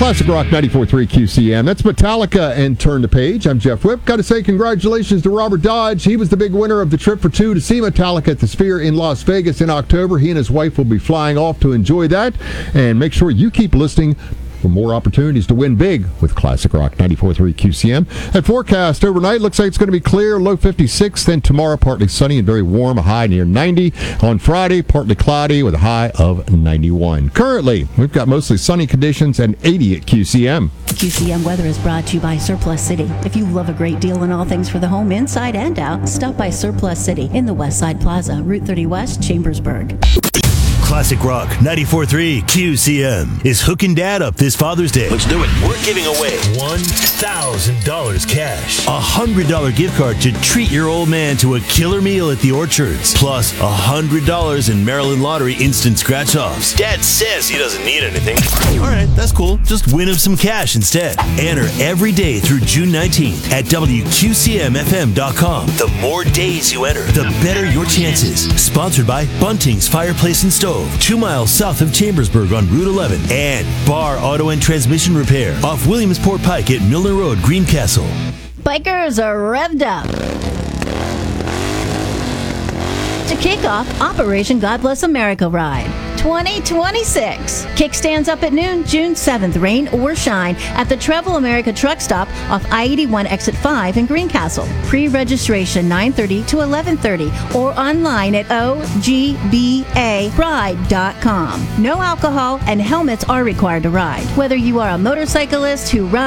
Classic Rock 94.3 QCM. That's Metallica and Turn the Page. I'm Jeff Whip. Got to say congratulations to Robert Dodge. He was the big winner of the trip for two to see Metallica at the Sphere in Las Vegas in October. He and his wife will be flying off to enjoy that. And make sure you keep listening for more opportunities to win big with Classic Rock 94.3 QCM. At forecast overnight, looks like it's going to be clear, low 56. Then tomorrow, partly sunny and very warm, a high near 90. On Friday, partly cloudy with a high of 91. Currently, we've got mostly sunny conditions and 80 at QCM. QCM weather is brought to you by Surplus City. If you love a great deal in all things for the home, inside and out, stop by Surplus City in the Westside Plaza, Route 30 West, Chambersburg. Classic Rock 94.3 QCM is hooking Dad up this Father's Day. Let's do it. We're giving away $1,000 cash, a $100 gift card to treat your old man to a killer meal at the Orchards, plus $100 in Maryland Lottery instant scratch-offs. Dad says he doesn't need anything. All right, that's cool. Just win him some cash instead. Enter every day through June 19th at WQCMFM.com. The more days you enter, the better your chances. Sponsored by Bunting's Fireplace and Stove, 2 miles south of Chambersburg on Route 11, and Bar Auto and Transmission Repair off Williamsport Pike at Milner Road, Greencastle. Bikers are revved up to kick off Operation God Bless America Ride 2026. Kickstands up at noon, June 7th, rain or shine, at the Travel America truck stop off I-81 Exit 5 in Greencastle. Pre-registration 9:30 to 11:30 or online at ogbaride.com. No alcohol and helmets are required to ride. Whether you are a motorcyclist who rides